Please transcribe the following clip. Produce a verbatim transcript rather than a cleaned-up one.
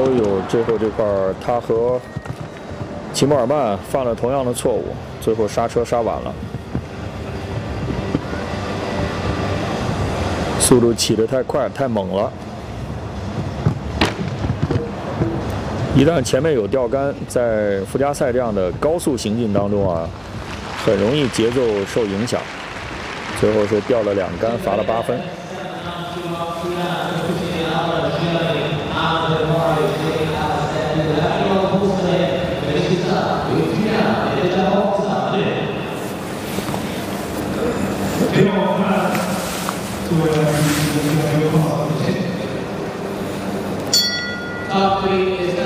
哦呦，最后这块儿他和齐默尔曼犯了同样的错误，最后刹车刹晚了，速度起得太快太猛了。一旦前面有钓竿，在附加赛这样的高速行进当中啊，很容易节奏受影响。最后是掉了两杆，罚了八分。 Top three is